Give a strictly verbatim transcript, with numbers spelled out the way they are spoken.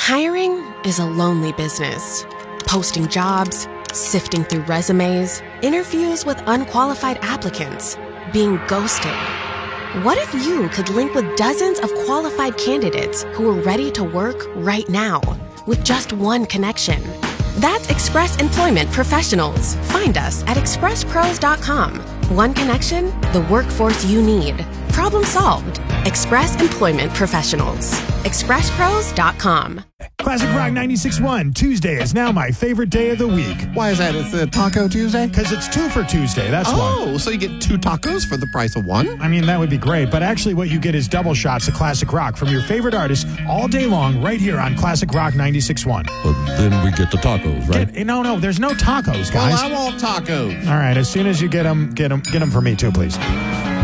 Hiring is a lonely business. Posting jobs, sifting through resumes, interviews with unqualified applicants, being ghosted. What if you could link with dozens of qualified candidates who are ready to work right now with just one connection? That's Express Employment Professionals. Find us at express pros dot com. One connection, the workforce you need. Problem solved. Express Employment Professionals. express pros dot com. Classic Rock ninety-six point one. Tuesday is now my favorite day of the week. Why is that? It's the Taco Tuesday? Because it's two for Tuesday, that's why. Oh, so you get two tacos for the price of one? I mean, that would be great, but actually what you get is double shots of classic rock from your favorite artists all day long right here on Classic Rock ninety-six point one. But then we get the tacos, right? Get, no, no, there's no tacos, guys. Well, I want tacos. All right, as soon as you get them, get them, get them for me too, please.